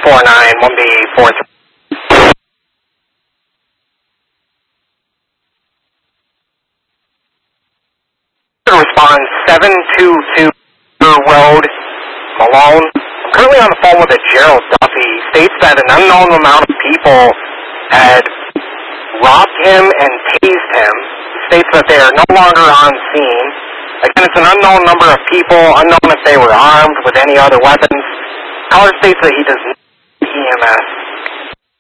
1B43. Respond 722 Road, Malone. I'm currently on the phone with a Gerald Duffy. He states that an unknown amount of people had robbed him and tased him. He states that they are no longer on scene. Again, it's an unknown number of people, unknown if they were armed with any other weapons. Caller states that he does not need EMS.